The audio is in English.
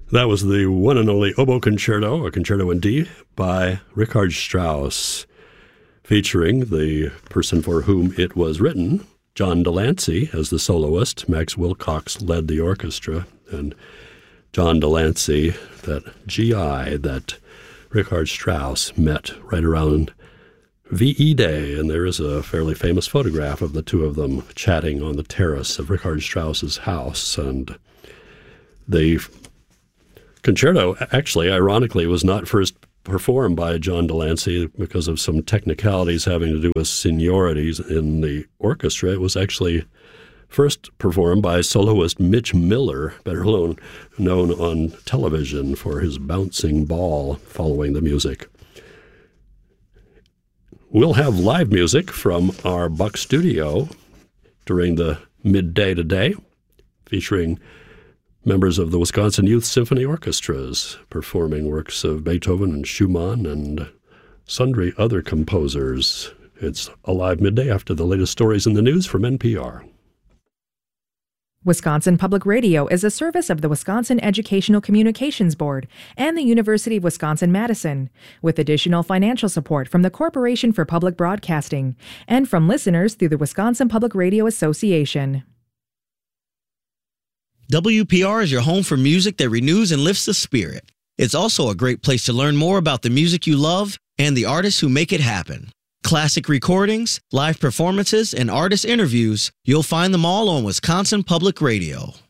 That was the one and only Oboe Concerto, a concerto in D, by Richard Strauss, featuring the person for whom it was written, John Delancey, as the soloist. Max Wilcox led the orchestra, and John Delancey, that GI that Richard Strauss met right around VE Day, and there is a fairly famous photograph of the two of them chatting on the terrace of Richard Strauss's house. And the concerto, actually, ironically, was not first performed by John Delancey because of some technicalities having to do with seniorities in the orchestra. It was actually first performed by soloist Mitch Miller, better known on television for his bouncing ball following the music. We'll have live music from our Buck studio during the midday today, featuring members of the Wisconsin Youth Symphony Orchestras performing works of Beethoven and Schumann and sundry other composers. It's a live midday after the latest stories in the news from NPR. Wisconsin Public Radio is a service of the Wisconsin Educational Communications Board and the University of Wisconsin-Madison, with additional financial support from the Corporation for Public Broadcasting and from listeners through the Wisconsin Public Radio Association. WPR is your home for music that renews and lifts the spirit. It's also a great place to learn more about the music you love and the artists who make it happen. Classic recordings, live performances, and artist interviews, you'll find them all on Wisconsin Public Radio.